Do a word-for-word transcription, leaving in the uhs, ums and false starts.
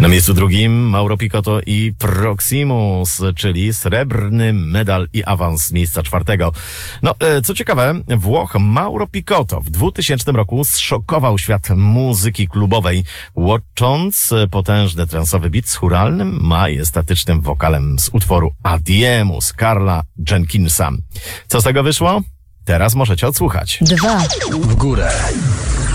Na miejscu drugim Mauro Picotto i Proximus, czyli srebrny medal i awans z miejsca czwartego. No, co ciekawe, Włoch Mauro Picotto w dwutysięcznym roku zszokował świat muzyki klubowej, łącząc potężny transowy beat z chóralnym, majestatycznym wokalem z utworu Adiemus Karla Jenkinsa. Co z tego wyszło? Teraz możecie odsłuchać. Dwa. W górę.